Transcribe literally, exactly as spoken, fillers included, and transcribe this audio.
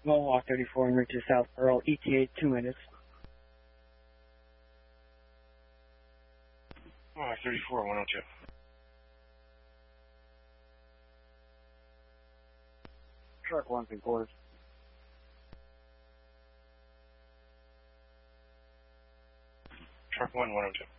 Mohawk thirty-four en route to South Pearl, E T A two minutes. Mohawk thirty-four, one oh two. Truck one's in quarters. Truck one, one oh two.